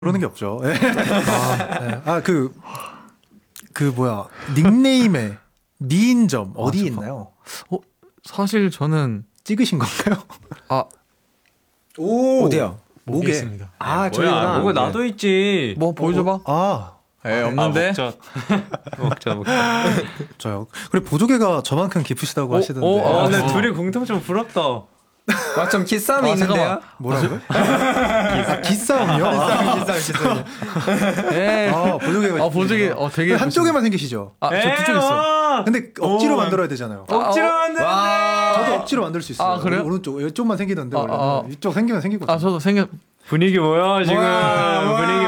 그러는 게 없죠. 네. 뭐야 닉네임에 미인점 어디에 있나요? 사실 저는 찍으신 건가요? 오 어디야? 목에 있습니다. 저희가 목에 나도 있지. 뭐 보여줘봐. 없는데. 먹자. 저요. 그리고 보조개가 저만큼 깊으시다고 하시던데. 근데 둘이 공통점 부럽다. 좀 기싸움이 있는데요? 뭐라고요? 기싸움이요? 기싸움. 보조개가. 보조개 되게 한쪽에만 생기시죠? 저 뒤쪽에 있어. 근데 억지로 만들어야 되잖아요. 억지로 만드는데. 저도 억지로 만들 수 있어요. 그래요? 오른쪽 이쪽만 생기던데 원래 이쪽 생기면 생기거든요. 저도 생겨. 분위기 뭐야 지금? 분위기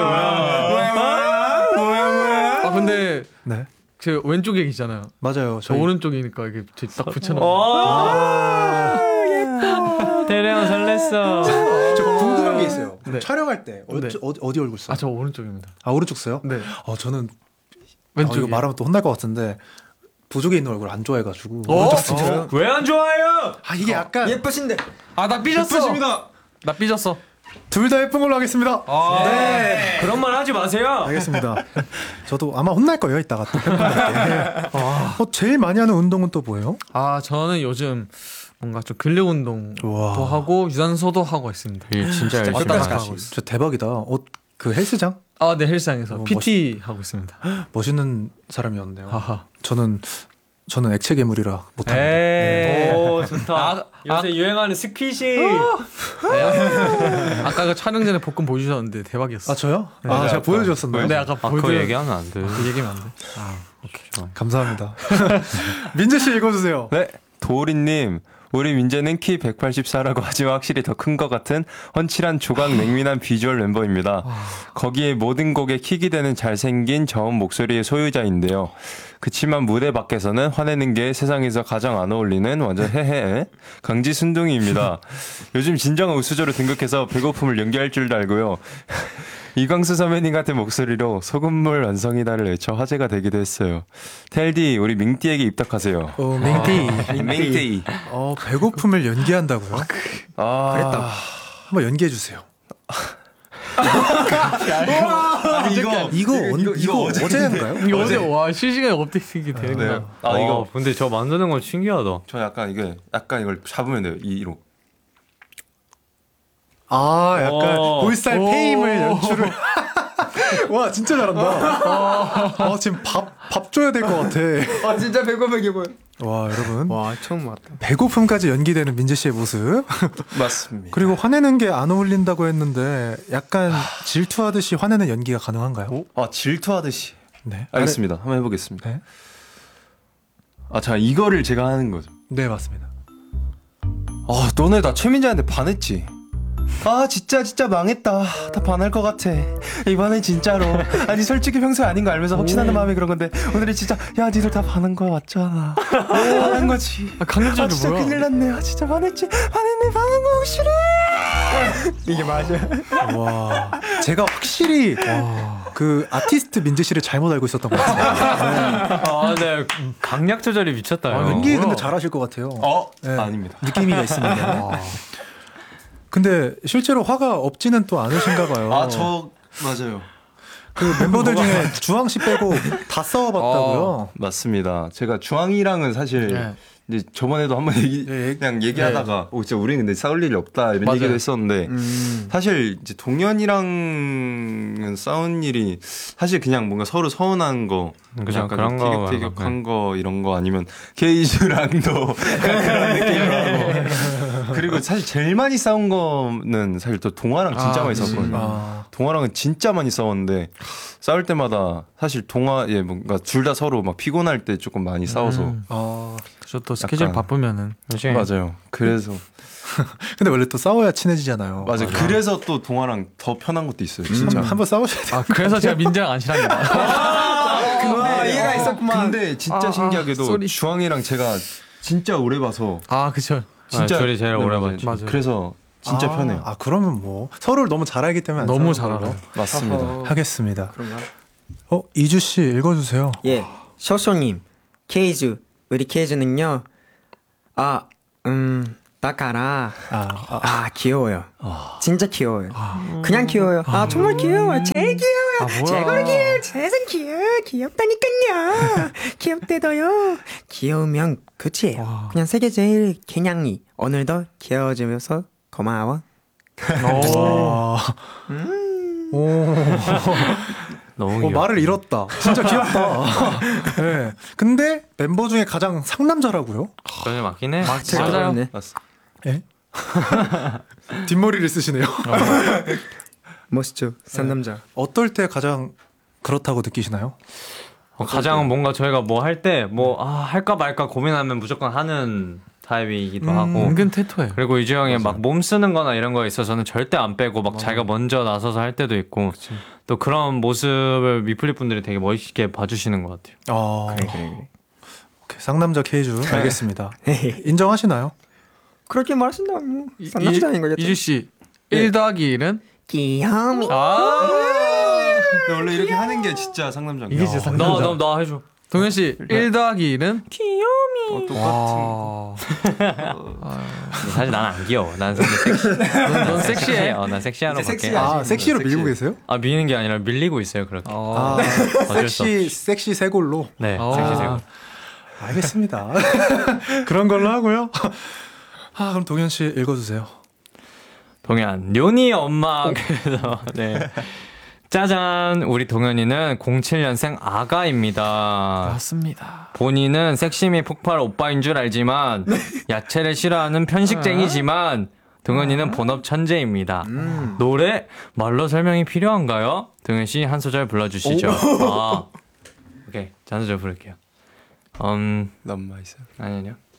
뭐야? 근데 네. 제 왼쪽에 계시잖아요. 맞아요. 저 오른쪽이니까 이게 딱 붙여놔. 예뻐. 대령 설렜어. 저 궁금한 게 있어요. 네. 촬영할 때 어디 얼굴 써요? 저 오른쪽입니다. 오른쪽 써요? 네. 저는 왼쪽. 이거 말하면 또 혼날 것 같은데 보조개 있는 얼굴 안 좋아해가지고. 진짜요? 왜 안 좋아요? 이게 약간 예쁘신데. 나 삐졌어. 나 삐졌어. 둘 다 예쁜 걸로 하겠습니다. 네. 그런 말 하지 마세요. 알겠습니다. 저도 아마 혼날 거예요. 이따가 또 팬분들께. 제일 많이 하는 운동은 또 뭐예요? 저는 요즘 뭔가 좀 근력 운동도 우와. 하고 유산소도 하고 있습니다. 진짜 열심히 왔다 갔다 하고 하고 있어. 저 대박이다. 그 헬스장? 네, 헬스장에서 PT 하고 있습니다. 멋있는 사람이었네요. 하하. 저는 액체 괴물이라 못합니다. 오 좋다. 요새 유행하는 스퀴시. 아까 그 촬영 전에 복근 보여주셨는데 대박이었어. 저요? 네. 제가 보여주셨었나요? 네, 아까 그거 얘기하면 안 돼. 얘기면 안 돼. 오케이. 좋아. 감사합니다. 민재 씨 읽어주세요. 네, 도리님. 우리 민재는 키 184라고 하지만 확실히 더 큰 것 같은 훤칠한 조각 냉미난 비주얼 멤버입니다. 거기에 모든 곡에 킥이 되는 잘생긴 저음 목소리의 소유자인데요. 그치만 무대 밖에서는 화내는 게 세상에서 가장 안 어울리는 완전 헤헤 강지순둥이입니다. 요즘 진정한 우수저로 등극해서 배고픔을 연기할 줄도 알고요. 이광수 선배님 같은 목소리로 소금물 완성이다를 외쳐 화제가 되기도 했어요. 텔디 우리 밍띠에게 입덕하세요. 밍띠. 배고픔을 연기한다고요? 그랬다. 한번 연기해 주세요. 이거 어제인가요? 이거 어제 실시간에 업데이트가 되는구나. 이거 근데 저 만드는 건 신기하다. 저 약간 이걸 잡으면 돼요. 이로. 약간 볼살 페임을 연출을. 와 진짜 잘한다. 지금 밥 줘야 될 것 같아. 진짜 배고프게 보여. 와 여러분. 처음 봤다. 배고픔까지 연기되는 민재 씨의 모습. 맞습니다. 그리고 화내는 게 안 어울린다고 했는데 약간 질투하듯이 화내는 연기가 가능한가요? 질투하듯이. 네. 알겠습니다. 한번 해보겠습니다. 네. 자 이거를 제가 하는 거죠. 네 맞습니다. 너네 나 최민재한테 반했지? 진짜 망했다. 다 반할 것 같아. 이번엔 진짜로. 아니 솔직히 평소에 아닌 거 알면서 혹시나는 마음에 그런 건데 오늘은 진짜 니들 다 반한 거 맞잖아. 반한 거지. 강렬적으로 진짜 뭐야? 큰일 났네. 진짜 반했지. 반했네. 반한 거 확실해. 이게 맞아. 와 제가 확실히 그 아티스트 민재 씨를 잘못 알고 있었던 것 같아요. 네. 강약 조절이 미쳤다. 연기 근데 잘하실 것 같아요. 네. 아닙니다. 느낌이가 있습니다. 근데 실제로 화가 없지는 또 않으신가 봐요. 저 맞아요. 그 멤버들 중에 주황 씨 빼고 다 싸워봤다고요? 맞습니다. 제가 주황이랑은 사실 이제 저번에도 한번 그냥 얘기하다가 진짜 우리는 근데 싸울 일이 없다 이런 얘기도 했었는데 사실 이제 동현이랑은 싸운 일이 사실 그냥 뭔가 서로 서운한 거 그냥 그런 거 티격태격한 거 이런 거 아니면 케이즈랑도 그런 느낌으로 하고 그리고 사실 제일 많이 싸운 거는 사실 또 동아랑 진짜 많이 싸웠거든요. 동아랑은 진짜 많이 싸웠는데 싸울 때마다 사실 뭔가 둘 다 서로 막 피곤할 때 조금 많이 싸워서 또 스케줄 바쁘면은 맞아요. 그래서 근데 원래 또 싸워야 친해지잖아요. 맞아요. 그래서 또 동아랑 더 편한 것도 있어요. 진짜 한번 싸우셔야 돼요. 그래서 제가 민재랑 안 친합니다. 이해가 있었구만. 근데 진짜 신기하게도 주황이랑 제가 진짜 오래 봐서 그쵸. 진짜 둘이 제일 오래 봤죠. 맞아요. 그래서 진짜 편해요. 그러면 뭐 서로를 너무 잘 알기 때문에 너무 잘 알아요. 맞습니다. 하겠습니다. 그런가? 이주 씨 읽어주세요. 예, 쇼쇼님, 케이즈, 우리 케이즈는요. 다카라. 아, 귀여워요. 진짜 귀여워요. 그냥 귀여워요. 정말 귀여워요. 제일 귀여워요. 최고로 귀여워요. 세상 귀여워요. 귀엽다니까요. 귀엽대도요. 귀여우면 끝이에요. 그냥 세계 제일 개냥이. 오늘도 귀여워지면서 고마워. 와. 오. 너무 귀여워. 말을 잃었다. 진짜 귀엽다. 네. 근데 멤버 중에 가장 상남자라고요? 전혀 맞긴 해. 맞아요. 네. 예? 뒷머리를 쓰시네요. 멋있죠. 상남자. 어떨 때 가장 그렇다고 느끼시나요? 가장 뭔가 저희가 뭐 할 때 할까 말까 고민하면 무조건 하는 타입이기도 하고. 은근 테토예요. 그리고 이주 형이 막 몸 쓰는 거나 이런 거에 있어서는 절대 안 빼고 막 자기가 먼저 나서서 할 때도 있고. 또 그런 모습을 미플리 분들이 되게 멋있게 봐주시는 것 같아요. 그래. 오케이, 상남자 케이주 알겠습니다. 인정하시나요? 그렇게 말하신다면 상남자인 거겠죠. 이주 씨 1 더하기 1은? 귀염이. 원래 이렇게 하는 게 진짜 상남자인가? 이게 진짜 상남자. 나 해줘. 동현 씨 1 더하기 1은? 사실 난 안 귀여워. 난 섹시. 넌 섹시해. 난 섹시하러 갈게. 섹시하지. 섹시로 밀고 계세요? 미는 게 아니라 밀리고 있어요, 그렇게. 어쩔 수 섹시 쇄골로. 네, 어. 섹시 세고. 알겠습니다. 그런 걸로 하고요. 그럼 동현 씨 읽어주세요. 동현, 뇨니 엄마께서 네. 짜잔, 우리 동현이는 07년생 아가입니다. 맞습니다. 본인은 섹시미 폭발 오빠인 줄 알지만 야채를 싫어하는 편식쟁이지만 동현이는 본업 천재입니다. 노래 말로 설명이 필요한가요? 동현 씨 한 소절 불러주시죠. 오케이, 한 소절 부를게요. 너무 맛있어. 아니요.